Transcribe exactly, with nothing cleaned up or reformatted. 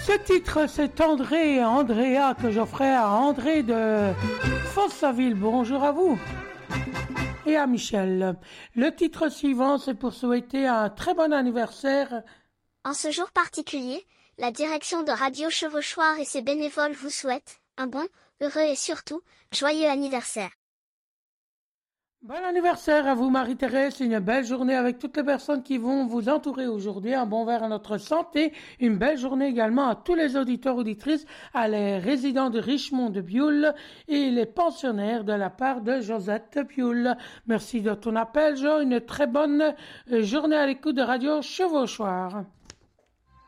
Ce titre, c'est André et Andrea que j'offrais à André de Fossaville. Bonjour à vous. Et à Michel. Le titre suivant, c'est pour souhaiter un très bon anniversaire. En ce jour particulier, la direction de Radio Chevauchoir et ses bénévoles vous souhaitent un bon, heureux et surtout, joyeux anniversaire. Bon anniversaire à vous Marie-Thérèse, une belle journée avec toutes les personnes qui vont vous entourer aujourd'hui, un bon verre à notre santé, une belle journée également à tous les auditeurs auditrices, à les résidents de Richmond de Bioul et les pensionnaires de la part de Josette Bioul. Merci de ton appel Jo, une très bonne journée à l'écoute de Radio Chevauchoir.